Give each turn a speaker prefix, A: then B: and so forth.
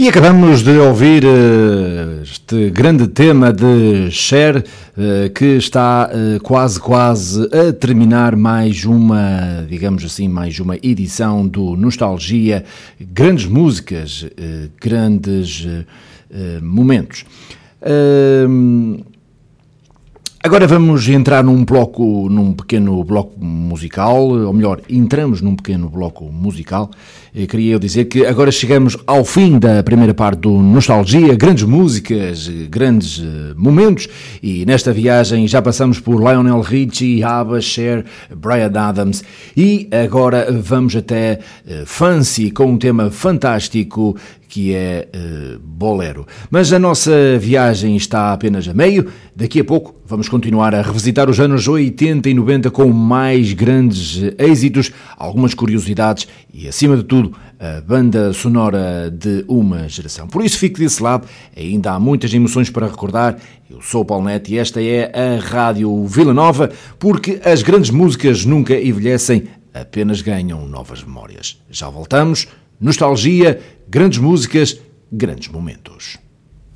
A: E acabamos de ouvir este grande tema de Cher, que está quase a terminar mais uma, digamos assim, mais uma edição do Nostalgia. Grandes músicas, grandes momentos. Agora vamos entrar num pequeno bloco musical, ou melhor, entramos num pequeno bloco musical. Queria eu dizer que agora chegamos ao fim da primeira parte do Nostalgia, grandes músicas, grandes momentos, e nesta viagem já passamos por Lionel Richie, ABBA, Cher, Bryan Adams, e agora vamos até Fancy, com um tema fantástico que é Bolero. Mas a nossa viagem está apenas a meio. Daqui a pouco vamos continuar a revisitar os anos 80 e 90 com mais grandes êxitos, algumas curiosidades e, acima de tudo, a banda sonora de uma geração. Por isso, fique desse lado, ainda há muitas emoções para recordar. Eu sou o Paulo Neto e esta é a Rádio Vila Nova, porque as grandes músicas nunca envelhecem, apenas ganham novas memórias. Já voltamos. Nostalgia, grandes músicas, grandes momentos.